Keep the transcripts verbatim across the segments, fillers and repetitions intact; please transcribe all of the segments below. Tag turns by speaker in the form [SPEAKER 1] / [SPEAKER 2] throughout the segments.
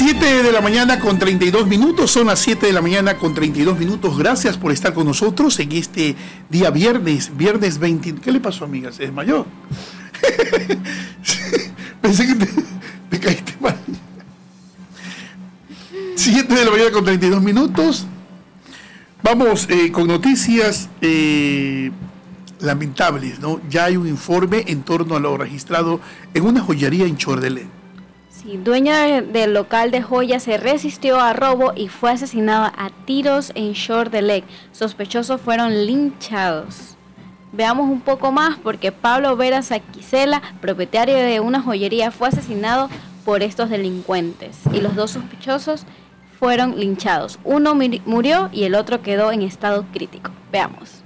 [SPEAKER 1] siete de la mañana con treinta y dos minutos, son las siete de la mañana con treinta y dos minutos. Gracias por estar con nosotros en este día viernes, viernes veinte. ¿Qué le pasó, amiga? ¿Se desmayó? Pensé que te, te caíste mal. siete de la mañana con treinta y dos minutos. Vamos eh, con noticias eh, lamentables, ¿no? Ya hay un informe en torno a lo registrado en una joyería en Chordelé.
[SPEAKER 2] Sí, dueño del local de joyas se resistió a robo y fue asesinado a tiros en Chordelé. Sospechosos fueron linchados. Veamos un poco más porque Pablo Vera Saquicela, propietario de una joyería, fue asesinado por estos delincuentes y los dos sospechosos fueron linchados. Uno murió y el otro quedó en estado crítico. Veamos.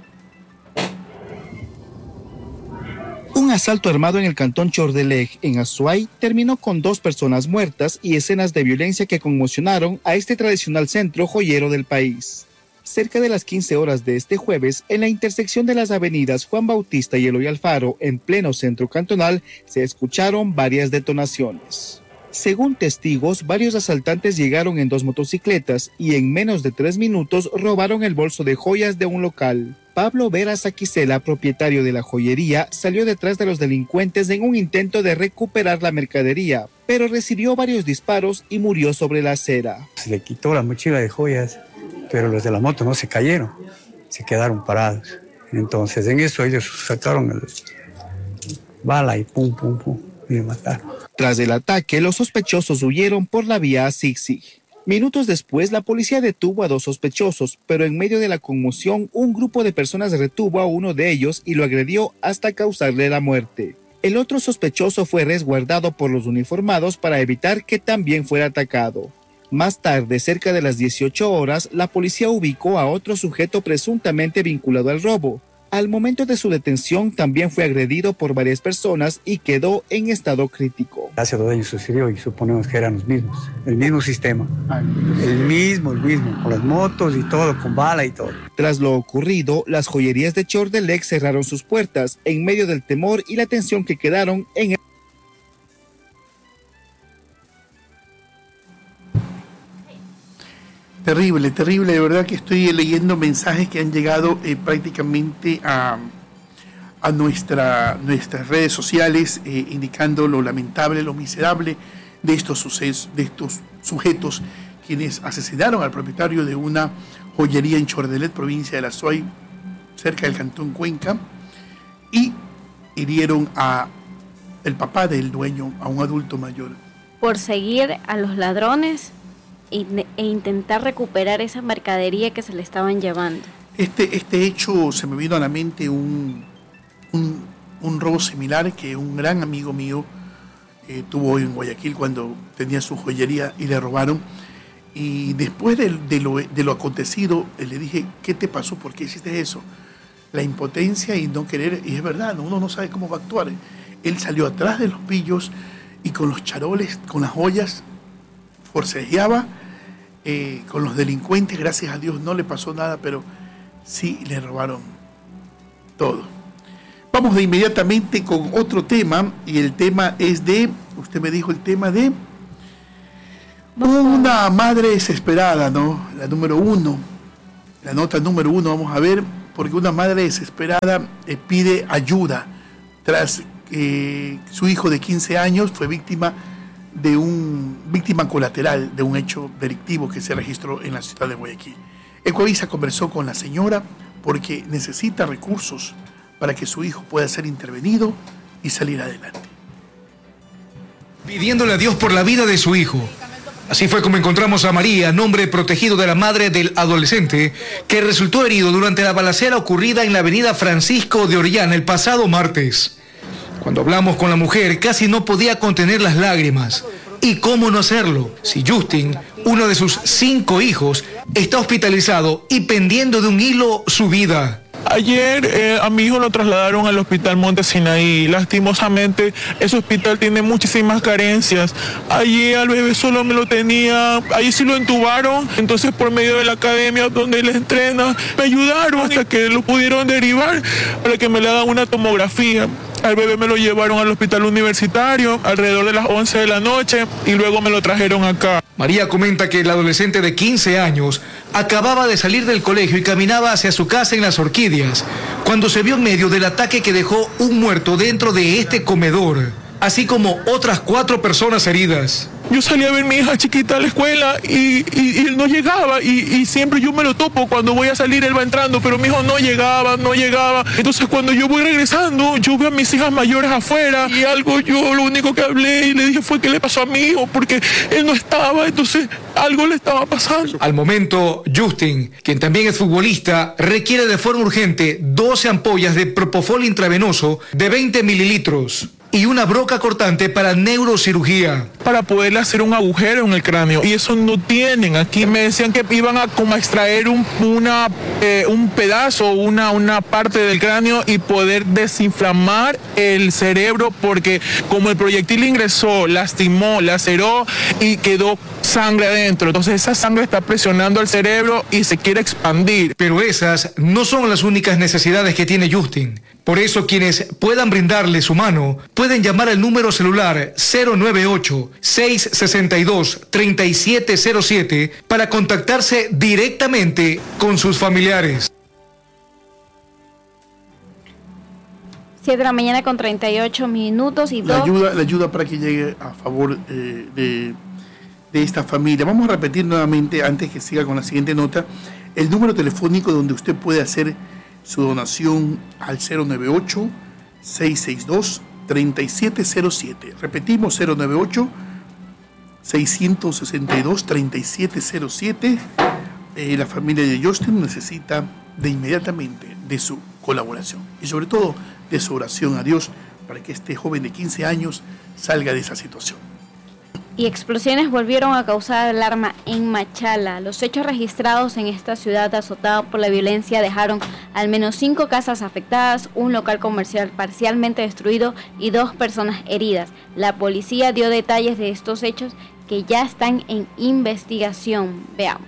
[SPEAKER 3] Un asalto armado en el cantón Chordelé, en Azuay, terminó con dos personas muertas y escenas de violencia que conmocionaron a este tradicional centro joyero del país. Cerca de las quince horas de este jueves, en la intersección de las avenidas Juan Bautista y Eloy Alfaro, en pleno centro cantonal, se escucharon varias detonaciones. Según testigos, varios asaltantes llegaron en dos motocicletas y en menos de tres minutos robaron el bolso de joyas de un local. Pablo Vera Saquicela, propietario de la joyería, salió detrás de los delincuentes en un intento de recuperar la mercadería, pero recibió varios disparos y murió sobre la acera.
[SPEAKER 4] Se le quitó la mochila de joyas, pero los de la moto no se cayeron, se quedaron parados. Entonces en eso ellos sacaron el bala y pum, pum, pum, y me mataron.
[SPEAKER 3] Tras el ataque, los sospechosos huyeron por la vía Zig-Zig. Minutos después, la policía detuvo a dos sospechosos, pero en medio de la conmoción, un grupo de personas retuvo a uno de ellos y lo agredió hasta causarle la muerte. El otro sospechoso fue resguardado por los uniformados para evitar que también fuera atacado. Más tarde, cerca de las dieciocho horas, la policía ubicó a otro sujeto presuntamente vinculado al robo. Al momento de su detención, también fue agredido por varias personas y quedó en estado crítico.
[SPEAKER 4] Hace dos años sucedió y suponemos que eran los mismos, el mismo sistema, el mismo, el mismo, con las motos y todo, con bala y todo.
[SPEAKER 3] Tras lo ocurrido, las joyerías de Chordelé cerraron sus puertas en medio del temor y la tensión que quedaron en el...
[SPEAKER 1] Terrible, terrible, de verdad que estoy leyendo mensajes que han llegado eh, prácticamente a, a nuestra, nuestras redes sociales, eh, indicando lo lamentable, lo miserable de estos sucesos, de estos sujetos quienes asesinaron al propietario de una joyería en Chordelé, provincia de la Azuay, cerca del cantón Cuenca, y hirieron a el papá del dueño, a un adulto mayor.
[SPEAKER 2] Por seguir a los ladrones e intentar recuperar esa mercadería que se le estaban llevando.
[SPEAKER 1] Este, este hecho se me vino a la mente un, un, un robo similar que un gran amigo mío eh, tuvo en Guayaquil cuando tenía su joyería y le robaron. Y después de, de, lo, de lo acontecido, eh, le dije, ¿qué te pasó? ¿Por qué hiciste eso? La impotencia y no querer, y es verdad, uno no sabe cómo va a actuar. Él salió atrás de los pillos y con los charoles, con las joyas, forcejeaba eh, con los delincuentes. Gracias a Dios no le pasó nada, pero sí le robaron todo. Vamos de inmediatamente con otro tema, y el tema es de, usted me dijo el tema de una madre desesperada, ¿no? La número uno, la nota número uno, vamos a ver, porque una madre desesperada eh, pide ayuda tras que eh, su hijo de quince años fue víctima de un víctima colateral de un hecho delictivo que se registró en la ciudad de Guayaquil. Ecuavisa conversó con la señora porque necesita recursos para que su hijo pueda ser intervenido y salir adelante.
[SPEAKER 5] Pidiéndole a Dios por la vida de su hijo. Así fue como encontramos a María, nombre protegido de la madre del adolescente, que resultó herido durante la balacera ocurrida en la avenida Francisco de Orellana el pasado martes. Cuando hablamos con la mujer, casi no podía contener las lágrimas. ¿Y cómo no hacerlo? Si Justin, uno de sus cinco hijos, está hospitalizado y pendiendo de un hilo su vida.
[SPEAKER 6] Ayer eh, a mi hijo lo trasladaron al hospital Monte Sinaí. Lastimosamente, ese hospital tiene muchísimas carencias. Allí al bebé solo me lo tenía, ahí sí lo entubaron. Entonces, por medio de la academia donde él entrena, me ayudaron hasta que lo pudieron derivar para que me le hagan una tomografía. Al bebé me lo llevaron al hospital universitario alrededor de las once de la noche y luego me lo trajeron acá.
[SPEAKER 5] María comenta que el adolescente de quince años acababa de salir del colegio y caminaba hacia su casa en Las Orquídeas, cuando se vio en medio del ataque que dejó un muerto dentro de este comedor, así como otras cuatro personas heridas.
[SPEAKER 6] Yo salí a ver a mi hija chiquita a la escuela y, y, y él no llegaba y, y siempre yo me lo topo, cuando voy a salir él va entrando, pero mi hijo no llegaba, no llegaba. Entonces cuando yo voy regresando, yo veo a mis hijas mayores afuera y algo yo lo único que hablé y le dije fue qué le pasó a mi hijo, porque él no estaba, entonces algo le estaba pasando.
[SPEAKER 5] Al momento, Justin, quien también es futbolista, requiere de forma urgente doce ampollas de propofol intravenoso de veinte mililitros. Y una broca cortante para neurocirugía.
[SPEAKER 6] Para poderle hacer un agujero en el cráneo. Y eso no tienen. Aquí me decían que iban a como a extraer un, una, eh, un pedazo, una, una parte del cráneo y poder desinflamar el cerebro, porque como el proyectil ingresó, lastimó, laceró y quedó sangre adentro. Entonces esa sangre está presionando al cerebro y se quiere expandir.
[SPEAKER 5] Pero esas no son las únicas necesidades que tiene Justin. Por eso quienes puedan brindarle su mano pueden llamar al número celular cero nueve ocho, seis seis dos, tres siete cero siete para contactarse directamente con sus familiares.
[SPEAKER 2] siete de la mañana con treinta y ocho minutos y
[SPEAKER 1] la
[SPEAKER 2] dos...
[SPEAKER 1] ayuda, la ayuda para que llegue a favor eh, de, de esta familia. Vamos a repetir nuevamente, antes que siga con la siguiente nota, el número telefónico donde usted puede hacer su donación al cero nueve ocho, seis seis dos, tres siete cero siete. Repetimos, cero nueve ocho, seis seis dos, tres siete cero siete. Eh, la familia de Justin necesita de inmediatamente de su colaboración y sobre todo de su oración a Dios para que este joven de quince años salga de esa situación.
[SPEAKER 2] Y explosiones volvieron a causar alarma en Machala. Los hechos registrados en esta ciudad azotada por la violencia dejaron al menos cinco casas afectadas, un local comercial parcialmente destruido y dos personas heridas. La policía dio detalles de estos hechos que ya están en investigación. Veamos.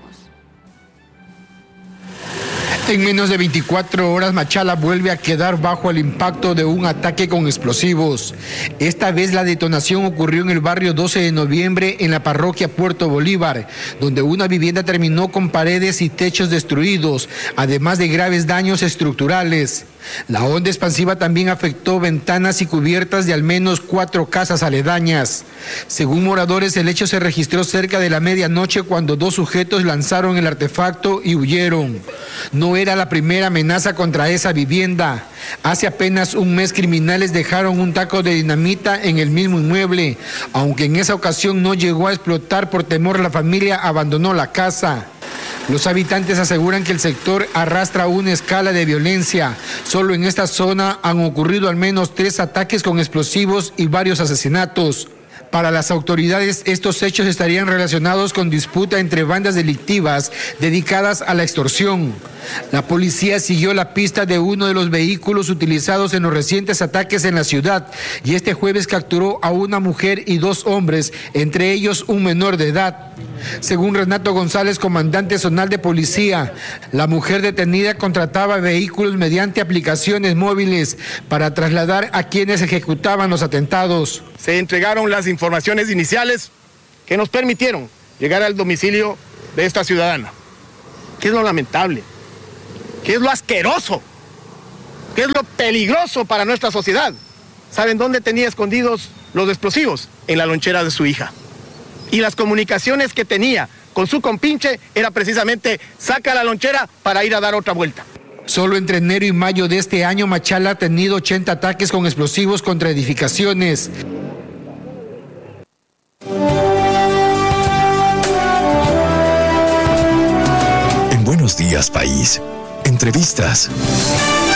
[SPEAKER 7] En menos de veinticuatro horas, Machala vuelve a quedar bajo el impacto de un ataque con explosivos. Esta vez la detonación ocurrió en el barrio doce de noviembre, en la parroquia Puerto Bolívar, donde una vivienda terminó con paredes y techos destruidos, además de graves daños estructurales. La onda expansiva también afectó ventanas y cubiertas de al menos cuatro casas aledañas. Según moradores, el hecho se registró cerca de la medianoche cuando dos sujetos lanzaron el artefacto y huyeron. No era la primera amenaza contra esa vivienda. Hace apenas un mes, criminales dejaron un taco de dinamita en el mismo inmueble. Aunque en esa ocasión no llegó a explotar por temor, la familia abandonó la casa. Los habitantes aseguran que el sector arrastra una escala de violencia. Solo en esta zona han ocurrido al menos tres ataques con explosivos y varios asesinatos. Para las autoridades, estos hechos estarían relacionados con disputa entre bandas delictivas dedicadas a la extorsión. La policía siguió la pista de uno de los vehículos utilizados en los recientes ataques en la ciudad y este jueves capturó a una mujer y dos hombres, entre ellos un menor de edad. Según Renato González, comandante zonal de policía, la mujer detenida contrataba vehículos mediante aplicaciones móviles para trasladar a quienes ejecutaban los atentados.
[SPEAKER 8] Se entregaron las informaciones iniciales que nos permitieron llegar al domicilio de esta ciudadana. ¿Qué es lo lamentable? ¿Qué es lo asqueroso? ¿Qué es lo peligroso para nuestra sociedad? ¿Saben dónde tenía escondidos los explosivos? En la lonchera de su hija. Y las comunicaciones que tenía con su compinche era precisamente saca la lonchera para ir a dar otra vuelta.
[SPEAKER 7] Solo entre enero y mayo de este año, Machala ha tenido ochenta ataques con explosivos contra edificaciones.
[SPEAKER 9] En Buenos Días, País, entrevistas.